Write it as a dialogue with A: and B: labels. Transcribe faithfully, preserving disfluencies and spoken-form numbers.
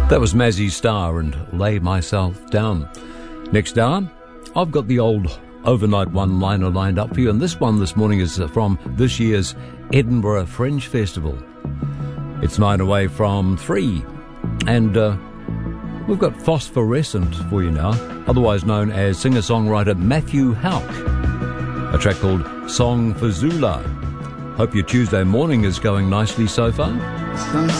A: That was Mazzy Star and Lay Myself Down. Next hour, I've got the old overnight one-liner lined up for you, and this one this morning is from this year's Edinburgh Fringe Festival. It's nine away from three, and uh, we've got Phosphorescent for you now, otherwise known as singer-songwriter Matthew Houck, a track called Song for Zula. Hope your Tuesday morning is going nicely so far.